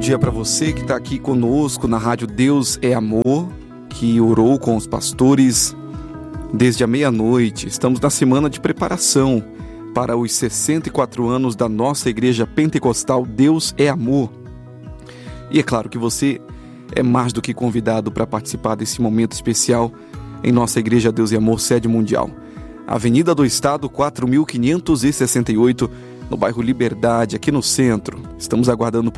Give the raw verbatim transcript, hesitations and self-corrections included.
dia para você que está aqui conosco na Rádio Deus é Amor, que orou com os pastores desde a meia-noite. Estamos na semana de preparação para os sessenta e quatro anos da nossa Igreja Pentecostal Deus é Amor. E é claro que você é mais do que convidado para participar desse momento especial em nossa Igreja Deus é Amor, sede mundial. Avenida do Estado, quatro mil quinhentos e sessenta e oito, no bairro Liberdade, aqui no centro. Estamos aguardando